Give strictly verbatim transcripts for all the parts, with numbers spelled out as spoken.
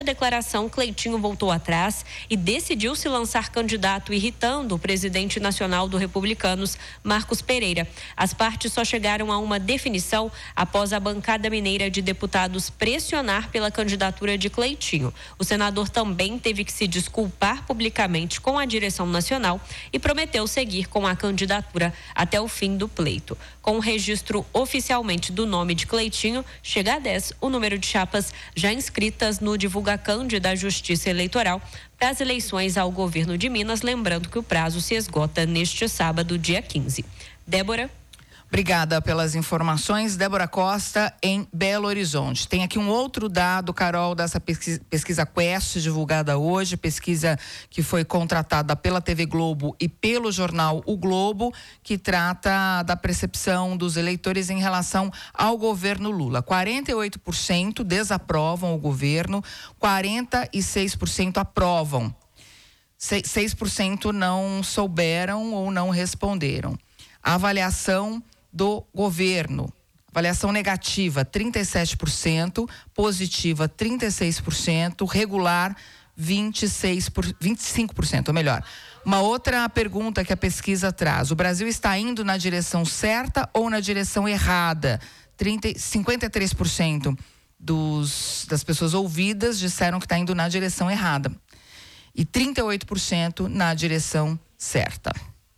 declaração, Cleitinho voltou atrás e decidiu se lançar candidato, irritando o presidente nacional do Republicanos, Marcos Pereira. As partes só chegaram a uma definição após a bancada mineira de deputados pressionar pela candidatura de Cleitinho. O senador também teve que se desculpar publicamente com a direção nacional e prometeu seguir com a candidatura até o fim do pleito. Com o registro oficialmente do nome de Cleitinho, chega a dez o número de chapas já inscritas no divulgação da Justiça Eleitoral para as eleições ao governo de Minas, lembrando que o prazo se esgota neste sábado, dia quinze. Débora. Obrigada pelas informações. Débora Costa, em Belo Horizonte. Tem aqui um outro dado, Carol, dessa pesquisa, pesquisa Quest, divulgada hoje, pesquisa que foi contratada pela T V Globo e pelo jornal O Globo, que trata da percepção dos eleitores em relação ao governo Lula. quarenta e oito por cento desaprovam o governo, quarenta e seis por cento aprovam. seis por cento não souberam ou não responderam. A avaliação do governo, avaliação negativa trinta e sete por cento, positiva trinta e seis por cento, regular vinte e seis por cento, vinte e cinco por cento, ou melhor. Uma outra pergunta que a pesquisa traz: o Brasil está indo na direção certa ou na direção errada? trinta, cinquenta e três por cento dos, das pessoas ouvidas disseram que está indo na direção errada e trinta e oito por cento na direção certa.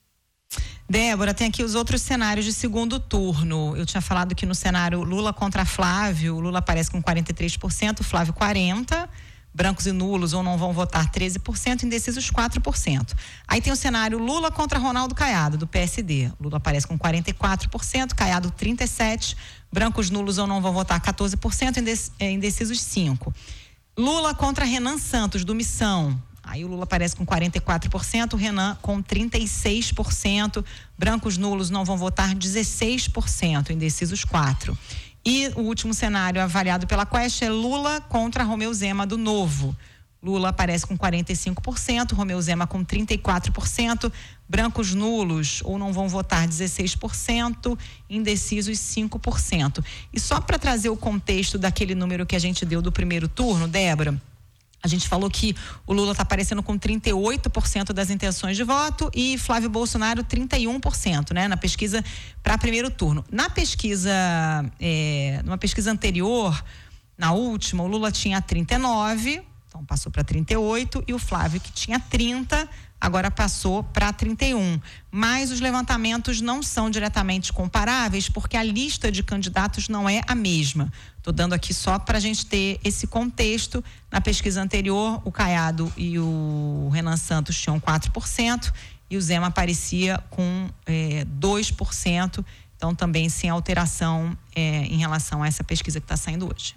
Débora, tem aqui os outros cenários de segundo turno. Eu tinha falado que no cenário Lula contra Flávio, Lula aparece com quarenta e três por cento, Flávio quarenta por cento, brancos e nulos ou não vão votar treze por cento, indecisos quatro por cento. Aí tem o cenário Lula contra Ronaldo Caiado, do P S D. Lula aparece com quarenta e quatro por cento, Caiado trinta e sete por cento, brancos nulos ou não vão votar quatorze por cento, indecisos cinco por cento. Lula contra Renan Santos, do Missão. Aí o Lula aparece com quarenta e quatro por cento, o Renan com trinta e seis por cento, brancos nulos não vão votar dezesseis por cento, indecisos quatro por cento. E o último cenário avaliado pela Quest é Lula contra Romeu Zema, do Novo. Lula aparece com quarenta e cinco por cento, Romeu Zema com trinta e quatro por cento, brancos nulos ou não vão votar dezesseis por cento, indecisos cinco por cento. E só para trazer o contexto daquele número que a gente deu do primeiro turno, Débora, a gente falou que o Lula está aparecendo com trinta e oito por cento das intenções de voto e Flávio Bolsonaro trinta e um por cento, né? Na pesquisa para primeiro turno. Na pesquisa, é, numa pesquisa anterior, na última, o Lula tinha trinta e nove, então passou para trinta e oito, e o Flávio, que tinha trinta, agora passou para trinta e um. Mas os levantamentos não são diretamente comparáveis, porque a lista de candidatos não é a mesma. Estou dando aqui só para a gente ter esse contexto. Na pesquisa anterior, o Caiado e o Renan Santos tinham quatro por cento e o Zema aparecia com é, dois por cento. Então, também sem alteração é, em relação a essa pesquisa que está saindo hoje.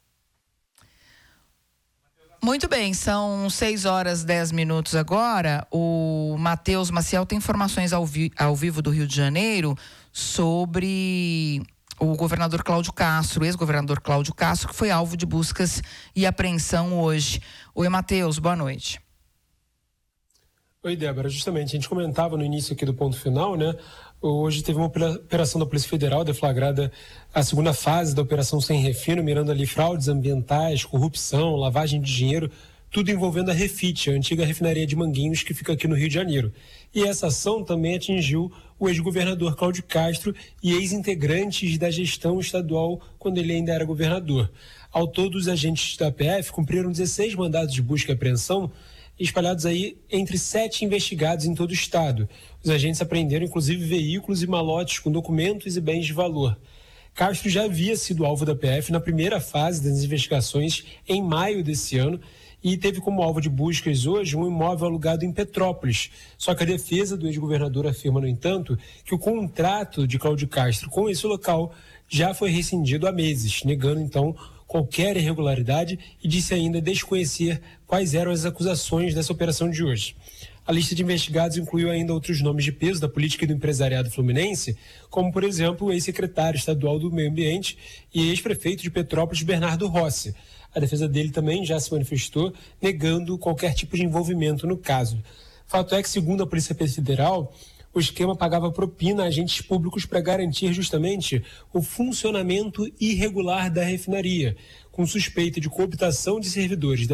Muito bem, são seis horas dez minutos agora. O Matheus Maciel tem informações ao, vi, ao vivo do Rio de Janeiro sobre o governador Cláudio Castro, ex-governador Cláudio Castro, que foi alvo de buscas e apreensão hoje. Oi, Matheus, boa noite. Oi, Débora, justamente, a gente comentava no início aqui do ponto final, né? Hoje teve uma operação da Polícia Federal deflagrada a segunda fase da Operação Sem Refino, mirando ali fraudes ambientais, corrupção, lavagem de dinheiro, tudo envolvendo a Refit, a antiga refinaria de Manguinhos, que fica aqui no Rio de Janeiro. E essa ação também atingiu o ex-governador Cláudio Castro e ex-integrantes da gestão estadual quando ele ainda era governador. Ao todo, os agentes da P F cumpriram dezesseis mandados de busca e apreensão, espalhados aí entre sete investigados em todo o estado. Os agentes apreenderam, inclusive, veículos e malotes com documentos e bens de valor. Castro já havia sido alvo da P F na primeira fase das investigações em maio desse ano e teve como alvo de buscas hoje um imóvel alugado em Petrópolis. Só que a defesa do ex-governador afirma, no entanto, que o contrato de Cláudio Castro com esse local já foi rescindido há meses, negando, então, qualquer irregularidade e disse ainda desconhecer quais eram as acusações dessa operação de hoje. A lista de investigados incluiu ainda outros nomes de peso da política e do empresariado fluminense, como, por exemplo, o ex-secretário estadual do Meio Ambiente e ex-prefeito de Petrópolis, Bernardo Rossi. A defesa dele também já se manifestou, negando qualquer tipo de envolvimento no caso. Fato é que, segundo a Polícia Federal, o esquema pagava propina a agentes públicos para garantir justamente o funcionamento irregular da refinaria, com suspeita de cooptação de servidores da